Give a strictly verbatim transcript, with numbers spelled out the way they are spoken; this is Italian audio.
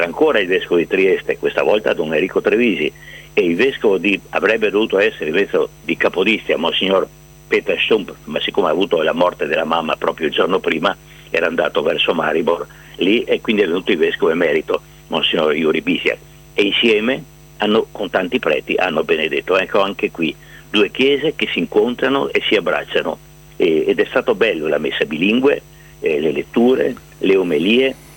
c'era ancora il vescovo di Trieste, questa volta Don Enrico Trevisi, e il vescovo di, avrebbe dovuto essere il vescovo di Capodistria, Monsignor Peter Stump, ma siccome ha avuto la morte della mamma proprio il giorno prima, era andato verso Maribor lì, e quindi è venuto il vescovo emerito, Monsignor Iuri Bisiak, e insieme hanno, con tanti preti, hanno benedetto. Ecco, anche qui due chiese che si incontrano e si abbracciano, e, ed è stato bello la messa bilingue, eh, le letture, le omelie,